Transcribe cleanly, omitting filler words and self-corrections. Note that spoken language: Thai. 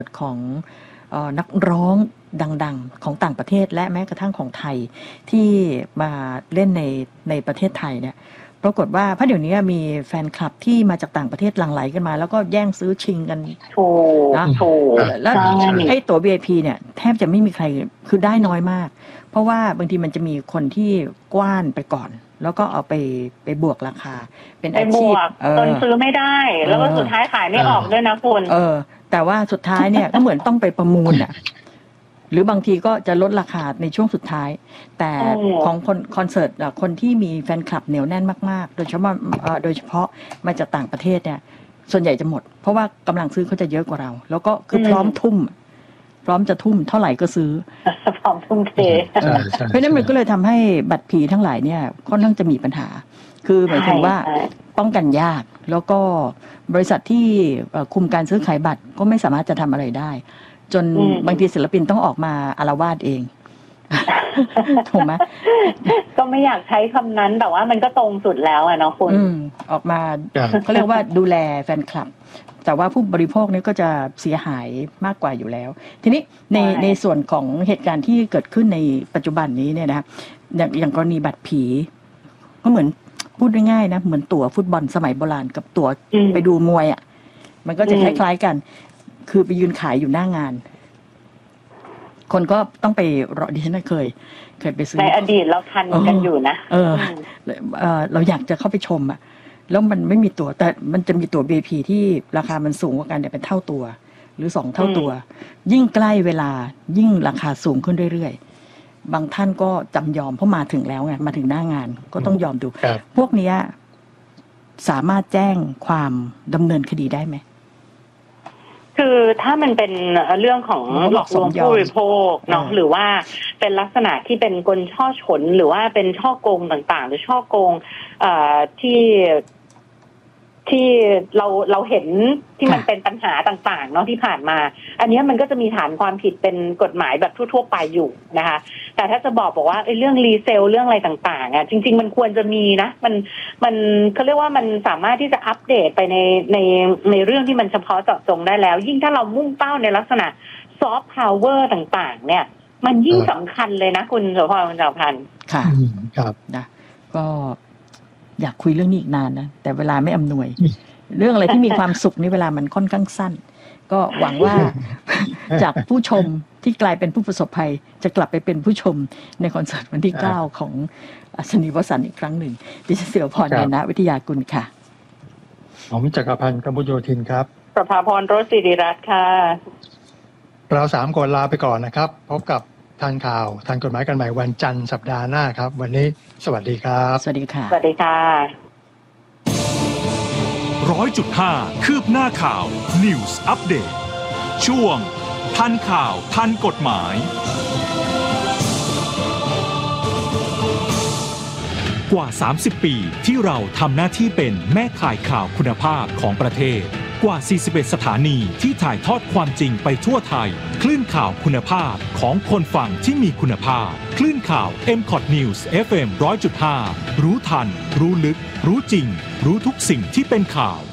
ของนักร้องดังๆของต่างประเทศและแม้กระทั่งของไทยที่มาเล่นในประเทศไทยเนี่ยปรากฏว่าเพราะเดี๋ยวนี้มีแฟนคลับที่มาจากต่างประเทศหลั่งไหลกันมาแล้วก็แย่งซื้อชิงกันนะแล้วไอ้ตั๋ว VIP เนี่ยแทบจะไม่มีใครคือได้น้อยมากเพราะว่าบางทีมันจะมีคนที่กว้านไปก่อนแล้วก็เอาไปบวกราคาเป็นอาชีพจนซื้อไม่ได้แล้วก็สุดท้ายขายไม่ออกด้วยนะคุณแต่ว่าสุดท้ายเนี่ยก็เหมือนต้องไปประมูลอ่ะหรือบางทีก็จะลดราคาในช่วงสุดท้ายแต่ของคอนเสิร์ตคนที่มีแฟนคลับเหนียวแน่นมากๆโดยเฉพาะมาจากต่างประเทศเนี่ยส่วนใหญ่จะหมดเพราะว่ากำลังซื้อเขาจะเยอะกว่าเราแล้วก็คือพร้อมจะทุ่มเท่าไหร่ก็ซื้อพร้อมทุ่มเทเพราะฉะนั้นมันก็เลยทำให้บัตรผีทั้งหลายเนี่ยค่อนข้างจะมีปัญหาคือหมายถึงว่าป้องกันยากแล้วก็บริษัทที่คุมการซื้อขายบัตรก็ไม่สามารถจะทำอะไรได้จนบางทีศิลปินต้องออกมาอาละวาดเองถูกไหมก็ไม่อยากใช้คำนั้นแต่ว่ามันก็ตรงสุดแล้วอะเนาะคุณออกมาเขาเรียกว่าดูแลแฟนคลับแต่ว่าผู้บริโภคนี่ก็จะเสียหายมากกว่าอยู่แล้วทีนี้ในส่วนของเหตุการณ์ที่เกิดขึ้นในปัจจุบันนี้เนี่ยนะอย่างกรณีบัตรผีก็เหมือนพูดง่ายๆนะเหมือนตั๋วฟุตบอลสมัยโบราณกับตั๋วไปดูมวยอ่ะมันก็จะคล้ายๆกันคือไปยืนขายอยู่หน้างานคนก็ต้องไปรอดิฉันเคยไปซื้อในอดีตเราทันกันอยู่นะเราอยากจะเข้าไปชมอ่ะแล้วมันไม่มีตั๋วแต่มันจะมีตั๋ว VIP ที่ราคามันสูงกว่ากันเนี่ยเป็นเท่าตัวหรือ2เท่าตัวยิ่งใกล้เวลายิ่งราคาสูงขึ้นเรื่อยๆบางท่านก็จำยอมเพราะมาถึงแล้วไงมาถึงหน้างานก็ต้องยอมดูพวกนี้สามารถแจ้งความดำเนินคดีได้ไหมคือถ้ามันเป็นเรื่องของหลอกลวงผู้บริโภคเนาะหรือว่าเป็นลักษณะที่เป็นกลช่อฉนหรือว่าเป็นช่อโกงต่างๆหรือช่อโกงที่เราเห็นที่มันเป็นปัญหาต่างๆเนาะที่ผ่านมาอันนี้มันก็จะมีฐานความผิดเป็นกฎหมายแบบทั่วๆไปอยู่นะคะแต่ถ้าจะบอกว่าเรื่องรีเซลเรื่องอะไรต่างๆอ่ะจริงๆมันควรจะมีนะมันเขาเรียกว่ามันสามารถที่จะอัปเดตไปในเรื่องที่มันเฉพาะเจาะจงได้แล้วยิ่งถ้าเรามุ่งเป้าในลักษณะซอฟต์พาวเวอร์ต่างๆเนี่ยมันยิ่งสำคัญเลยนะคุณโสภณ คุณเจ้าพันธุ์ค่ะครับนะก็อยากคุยเรื่องนี้อีกนานนะแต่เวลาไม่อำนวยเรื่องอะไรที่มีความสุขนี่เวลามันค่อนข้างสั้นก็หวังว่าจากผู้ชมที่กลายเป็นผู้ประสบภัยจะกลับไปเป็นผู้ชมในคอนเสิร์ตวันที่9ของอัศนีวสันต์อีกครั้งหนึ่งดิฉันศิรพร เนนะวิทยากุลค่ะผมจักรพันธ์ กำพุโยธินครับประภาพร โรจน์ ศิริรัตน์ค่ะเรา3คนลาไปก่อนนะครับพบกับทันข่าวทันกฎหมายกันใหม่วันจันทร์สัปดาห์หน้าครับวันนี้สวัสดีครับสวัสดีค่ะสวัสดีค่ะ 100.5 คืบหน้าข่าว News Update ช่วงทันข่าวทันกฎหมายกว่า30 ปีที่เราทำหน้าที่เป็นแม่ข่ายข่าวคุณภาพของประเทศกว่า41สถานีที่ถ่ายทอดความจริงไปทั่วไทยคลื่นข่าวคุณภาพของคนฟังที่มีคุณภาพคลื่นข่าว MCOT News FM 100.5 รู้ทันรู้ลึกรู้จริงรู้ทุกสิ่งที่เป็นข่าว